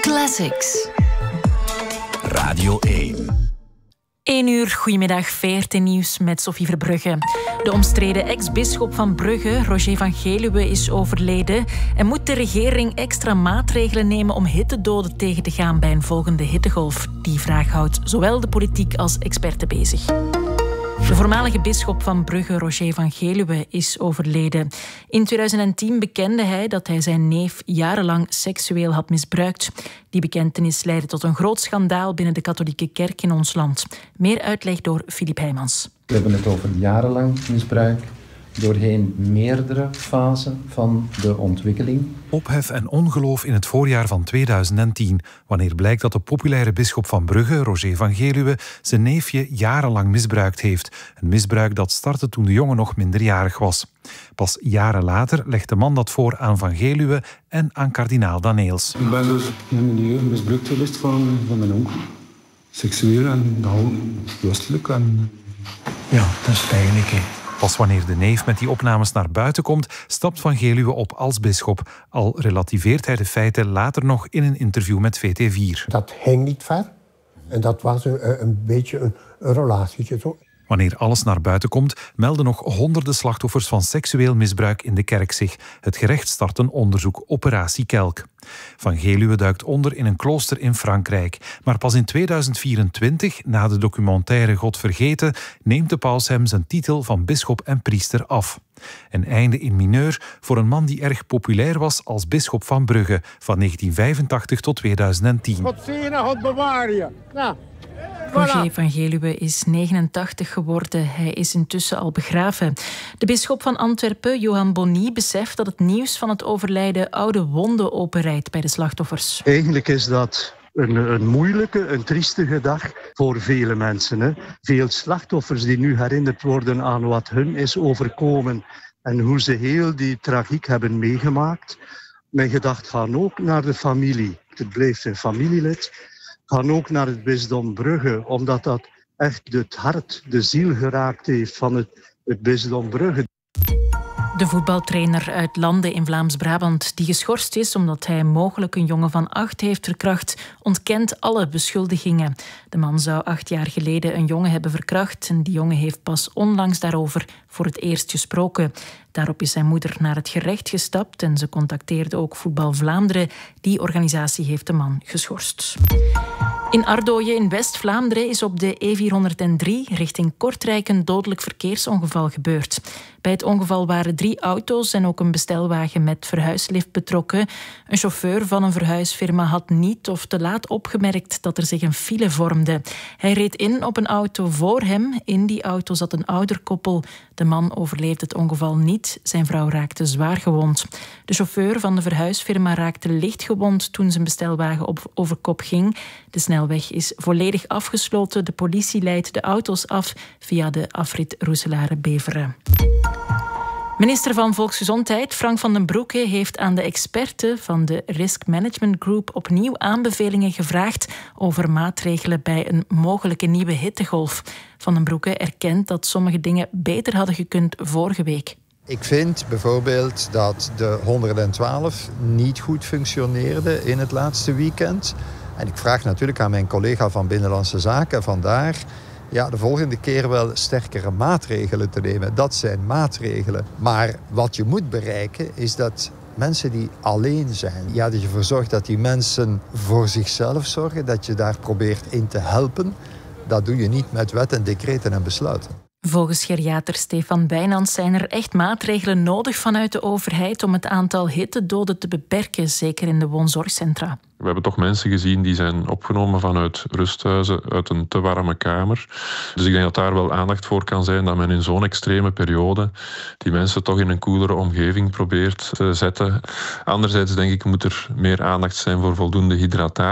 Classics. Radio 1. 1 uur, goedemiddag, VRT Nieuws met Sophie Verbrugge. De omstreden ex-bisschop van Brugge, Roger van Geluwe, is overleden. En moet de regering extra maatregelen nemen om hittedoden tegen te gaan bij een volgende hittegolf? Die vraag houdt zowel de politiek als experten bezig. De voormalige bisschop van Brugge, Roger van Geluwe, is overleden. In 2010 bekende hij dat hij zijn neef jarenlang seksueel had misbruikt. Die bekentenis leidde tot een groot schandaal binnen de katholieke kerk in ons land. Meer uitleg door Filip Heijmans. We hebben het over jarenlang misbruik, doorheen meerdere fasen van de ontwikkeling. Ophef en ongeloof in het voorjaar van 2010, wanneer blijkt dat de populaire bisschop van Brugge, Roger van Geluwe, zijn neefje jarenlang misbruikt heeft. Een misbruik dat startte toen de jongen nog minderjarig was. Pas jaren later legt de man dat voor aan Van Geluwe en aan kardinaal Daneels. Ik ben dus in mijn jeugd misbruikt geweest van mijn onkel. Seksueel en lustelijk. Ja, dat is pijnlijk, hè. Pas wanneer de neef met die opnames naar buiten komt, stapt Van Geluwe op als bisschop. Al relativeert hij de feiten later nog in een interview met VT4. Dat ging niet ver. En dat was een beetje een relatietje. Zo. Wanneer alles naar buiten komt, melden nog honderden slachtoffers van seksueel misbruik in de kerk zich. Het gerecht start een onderzoek, Operatie Kelk. Van Geluwe duikt onder in een klooster in Frankrijk. Maar pas in 2024, na de documentaire God Vergeten, neemt de paus hem zijn titel van bisschop en priester af. Een einde in mineur voor een man die erg populair was als bisschop van Brugge van 1985 tot 2010. God zegene, God bewaar je. Nou. Roger van Geluwe is 89 geworden. Hij is intussen al begraven. De bisschop van Antwerpen, Johan Bonny, beseft dat het nieuws van het overlijden oude wonden openrijdt bij de slachtoffers. Eigenlijk is dat een moeilijke, een triestige dag voor vele mensen. Hè. Veel slachtoffers die nu herinnerd worden aan wat hun is overkomen en hoe ze heel die tragiek hebben meegemaakt. Mijn gedachten gaan ook naar de familie. Het blijft een familielid. Gaan ook naar het bisdom Brugge, omdat dat echt het hart, de ziel geraakt heeft van het bisdom Brugge. De voetbaltrainer uit Lande in Vlaams-Brabant, die geschorst is omdat hij mogelijk een jongen van 8 heeft verkracht, ontkent alle beschuldigingen. De man zou 8 jaar geleden een jongen hebben verkracht en die jongen heeft pas onlangs daarover voor het eerst gesproken. Daarop is zijn moeder naar het gerecht gestapt en ze contacteerde ook Voetbal Vlaanderen. Die organisatie heeft de man geschorst. In Ardooien in West-Vlaanderen is op de E403 richting Kortrijk een dodelijk verkeersongeval gebeurd. Bij het ongeval waren 3 auto's en ook een bestelwagen met verhuislift betrokken. Een chauffeur van een verhuisfirma had niet of te laat opgemerkt dat er zich een file vormde. Hij reed in op een auto voor hem. In die auto zat een ouderkoppel. De man overleefde het ongeval niet. Zijn vrouw raakte zwaar gewond. De chauffeur van de verhuisfirma raakte licht gewond toen zijn bestelwagen over kop ging. De snelweg is volledig afgesloten. De politie leidt de auto's af via de afrit Roeselare-Beveren. Minister van Volksgezondheid Frank van den Broeke heeft aan de experten van de Risk Management Group opnieuw aanbevelingen gevraagd over maatregelen bij een mogelijke nieuwe hittegolf. Van den Broeke erkent dat sommige dingen beter hadden gekund vorige week. Ik vind bijvoorbeeld dat de 112 niet goed functioneerde in het laatste weekend. En ik vraag natuurlijk aan mijn collega van Binnenlandse Zaken vandaar de volgende keer wel sterkere maatregelen te nemen. Dat zijn maatregelen. Maar wat je moet bereiken is dat mensen die alleen zijn, dat je ervoor zorgt dat die mensen voor zichzelf zorgen, dat je daar probeert in te helpen. Dat doe je niet met wet en decreten en besluiten. Volgens geriater Stefan Wijnands zijn er echt maatregelen nodig vanuit de overheid om het aantal hittedoden te beperken, zeker in de woonzorgcentra. We hebben toch mensen gezien die zijn opgenomen vanuit rusthuizen, uit een te warme kamer. Dus ik denk dat daar wel aandacht voor kan zijn, dat men in zo'n extreme periode die mensen toch in een koelere omgeving probeert te zetten. Anderzijds denk ik moet er meer aandacht zijn voor voldoende hydratatie.